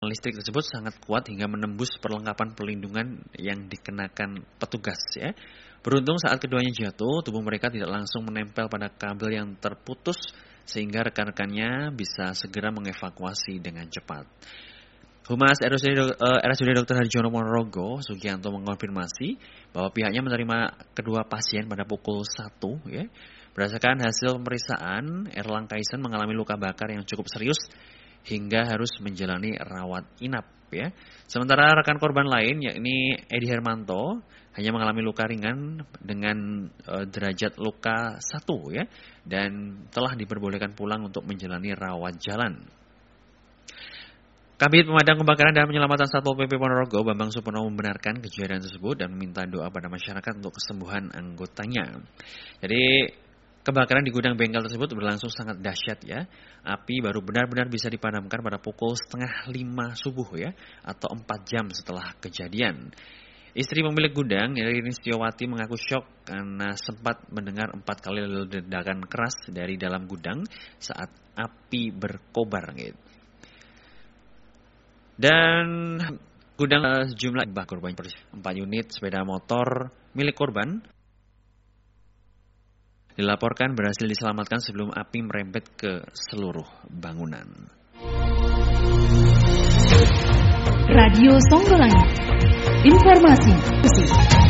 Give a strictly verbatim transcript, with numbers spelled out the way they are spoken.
listrik tersebut sangat kuat hingga menembus perlengkapan pelindungan yang dikenakan petugas ya. Beruntung saat keduanya jatuh, tubuh mereka tidak langsung menempel pada kabel yang terputus sehingga rekan-rekannya bisa segera mengevakuasi dengan cepat. Humas R S U D dokter Harjono Ponorogo, Sugianto mengonfirmasi bahwa pihaknya menerima kedua pasien pada pukul satu ya. Berdasarkan hasil pemeriksaan, Erlang Kaisen mengalami luka bakar yang cukup serius hingga harus menjalani rawat inap ya. Sementara rekan korban lain yakni Edi Hermanto hanya mengalami luka ringan dengan e, derajat luka satu ya dan telah diperbolehkan pulang untuk menjalani rawat jalan. Kabid Pemadam Kebakaran dan Penyelamatan Satpol P P Ponorogo, Bambang Supono membenarkan kejadian tersebut dan meminta doa pada masyarakat untuk kesembuhan anggotanya. Jadi kebakaran di gudang bengkel tersebut berlangsung sangat dahsyat ya. Api baru benar-benar bisa dipadamkan pada pukul setengah lima subuh ya, atau empat jam setelah kejadian. Istri pemilik gudang, Ririn Setiawati, mengaku syok karena sempat mendengar empat kali ledakan keras dari dalam gudang saat api berkobar gitu. Dan gudang uh, sejumlah korban empat unit sepeda motor milik korban dilaporkan berhasil diselamatkan sebelum api merembet ke seluruh bangunan. Radio Songgolangit, informasi khusus.